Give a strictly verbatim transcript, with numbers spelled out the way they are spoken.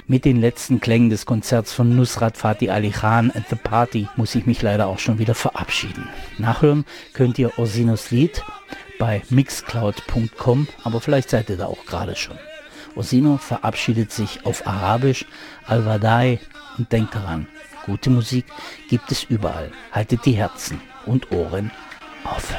Mit den letzten Klängen des Konzerts von Nusrat Fatih Ali Khan at the Party muss ich mich leider auch schon wieder verabschieden. Nachhören könnt ihr Orsinos Lied bei mixcloud punkt com, aber vielleicht seid ihr da auch gerade schon. Orsino verabschiedet sich auf Arabisch, Al-Wadai, und denkt daran, gute Musik gibt es überall. Haltet die Herzen und Ohren offen.